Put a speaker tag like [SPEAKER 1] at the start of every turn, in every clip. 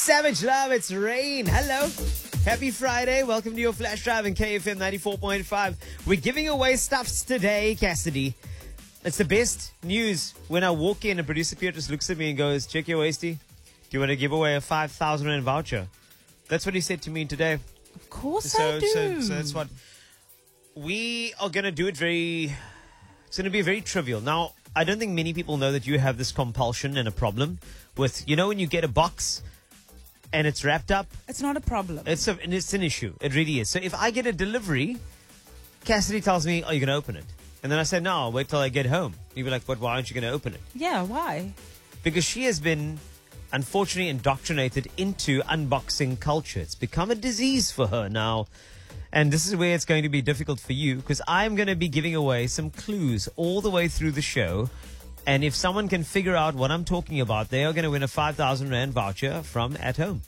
[SPEAKER 1] Savage Love, it's Rain. Hello. Happy Friday. Welcome to your Flash Drive in KFM 94.5. We're giving away stuffs today, Cassidy. It's the best news when I walk in and producer Pierre just looks at me and goes, check your wasty. Do you want to give away a 5,000 Rand voucher? That's what he said to me today.
[SPEAKER 2] Of course I do.
[SPEAKER 1] So that's what we are going to do. It's going to be very trivial. Now, I don't think many people know that you have this compulsion and a problem with, when you get a box and it's wrapped up.
[SPEAKER 2] It's not a problem.
[SPEAKER 1] It's an issue. It really is. So if I get a delivery, Cassidy tells me, are you going to open it? And then I say, no, I'll wait till I get home. You'll be like, but why aren't you going to open it?
[SPEAKER 2] Yeah, why?
[SPEAKER 1] Because she has been, unfortunately, indoctrinated into unboxing culture. It's become a disease for her now. And this is where it's going to be difficult for you, because I'm going to be giving away some clues all the way through the show. And if someone can figure out what I'm talking about, they are going to win a 5,000 Rand voucher from At Home.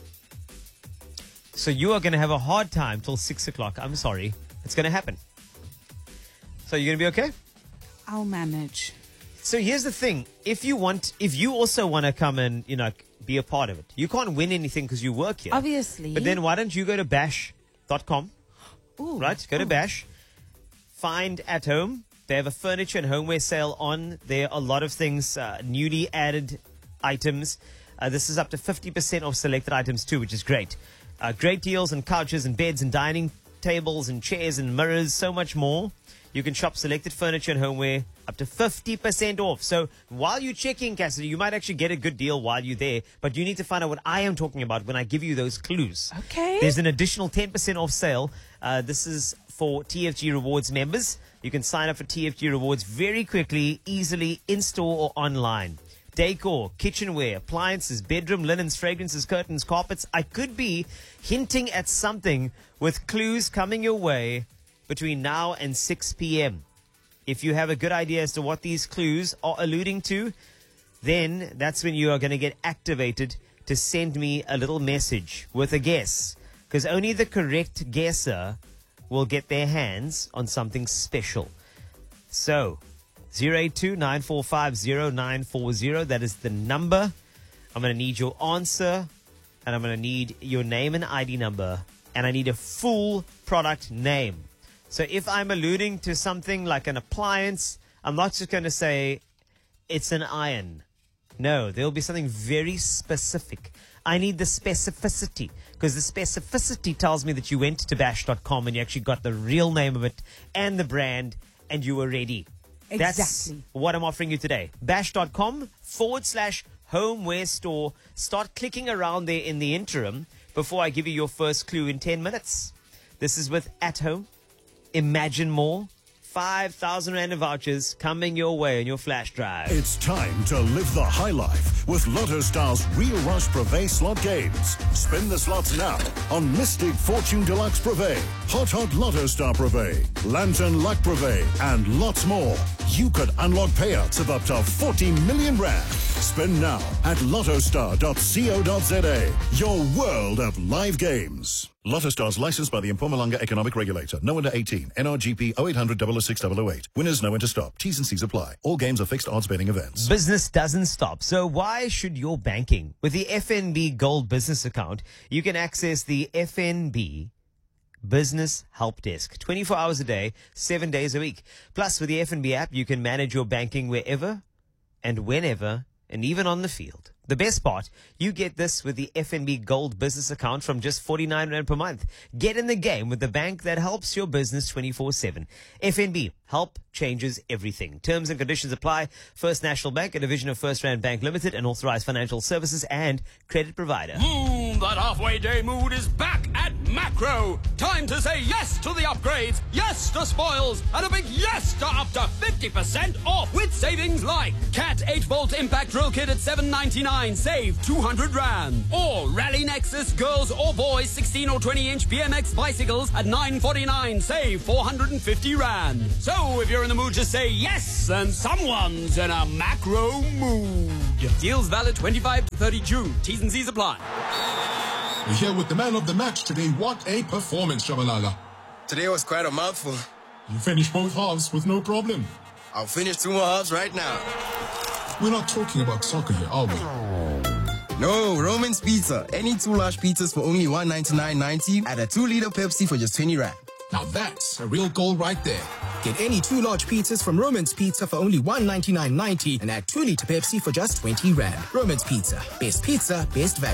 [SPEAKER 1] So you are going to have a hard time till 6 o'clock. I'm sorry. It's going to happen. So you're going to be okay?
[SPEAKER 2] I'll manage.
[SPEAKER 1] So here's the thing. If you also want to come and, be a part of it, you can't win anything because you work here.
[SPEAKER 2] Obviously.
[SPEAKER 1] But then why don't you go to bash.com, right? Go to Bash, find At Home. They have a furniture and homeware sale on. There are a lot of things, newly added items. This is up to 50% off selected items too, which is great. Great deals on couches and beds and dining tables and chairs and mirrors, so much more. You can shop selected furniture and homeware up to 50% off. So while you're checking, Cassidy, you might actually get a good deal while you're there. But you need to find out what I am talking about when I give you those clues.
[SPEAKER 2] Okay.
[SPEAKER 1] There's an additional 10% off sale. This is for TFG Rewards members. You can sign up for TFG Rewards very quickly, easily, in-store or online. Decor, kitchenware, appliances, bedroom linens, fragrances, curtains, carpets. I could be hinting at something with clues coming your way between now and 6 p.m. If you have a good idea as to what these clues are alluding to, then that's when you are going to get activated to send me a little message with a guess. Because only the correct guesser will get their hands on something special. So, 082-945-0940, that is the number. I'm going to need your answer, and I'm going to need your name and ID number, and I need a full product name. So if I'm alluding to something like an appliance, I'm not just going to say it's an iron. No, there'll be something very specific. I need the specificity, because the specificity tells me that you went to bash.com and you actually got the real name of it and the brand and you were ready.
[SPEAKER 2] Exactly.
[SPEAKER 1] That's what I'm offering you today. Bash.com/homeware store. Start clicking around there in the interim before I give you your first clue in 10 minutes. This is with At Home. Imagine more. 5,000 Rand vouchers coming your way on your flash drive.
[SPEAKER 3] It's time to live the high life with Lotto Star's Real Rush Privé slot games. Spin the slots now on Mystic Fortune Deluxe Privé, Hot Lotto Star Privé, Lantern Luck Privé, and lots more. You could unlock payouts of up to 40 million Rand. Spin now at lottostar.co.za. Your world of live games. Lotto Stars licensed by the Mpumalanga Economic Regulator. No under 18. NRGP 0800 006 008. Winners know when to stop. T's and C's apply. All games are fixed odds betting events.
[SPEAKER 1] Business doesn't stop. So why should your banking? With the FNB Gold Business Account, you can access the FNB Business Help Desk 24 hours a day, 7 days a week. Plus, with the FNB app, you can manage your banking wherever and whenever and even on the field. The best part, you get this with the FNB Gold Business Account from just 49 Rand per month. Get in the game with the bank that helps your business 24/7. FNB, help changes everything. Terms and conditions apply. First National Bank, a division of First Rand Bank Limited, an authorized financial services and credit provider.
[SPEAKER 4] That halfway day mood is back at Macro. Time to say yes to the upgrades, yes to spoils, and a big yes to up to 50% off with savings like Cat 8-volt impact drill kit at $7.99, save 200 Rand. Or Rally Nexus girls or boys 16 or 20-inch BMX bicycles at $9.49, save 450 Rand. So if you're in the mood to say yes, then someone's in a Macro mood. Deals valid 25 to 30 June. T's and C's apply.
[SPEAKER 5] You're here with the man of the match today. What a performance, Shabalala.
[SPEAKER 6] Today was quite a mouthful.
[SPEAKER 5] You finished both halves with no problem.
[SPEAKER 6] I'll finish 2 more halves right now.
[SPEAKER 5] We're not talking about soccer here, are we?
[SPEAKER 6] No, Roman's Pizza. Any 2 large pizzas for only $199.90 and a 2-liter Pepsi for just 20 Rand.
[SPEAKER 5] Now that's a real goal right there.
[SPEAKER 7] Get any 2 large pizzas from Roman's Pizza for only $199.90 and add 2-liter Pepsi for just 20 Rand. Roman's Pizza. Best pizza, best value.